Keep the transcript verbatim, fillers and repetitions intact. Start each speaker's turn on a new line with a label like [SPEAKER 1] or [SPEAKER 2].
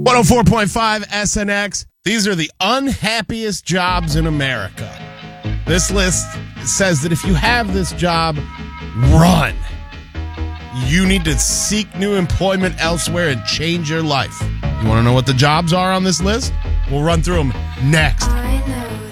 [SPEAKER 1] one oh four point five S N X. These are the unhappiest jobs in America. This list says that if you have this job, run. You need to seek new employment elsewhere and change your life. You want to know what the jobs are on this list? We'll run through them next.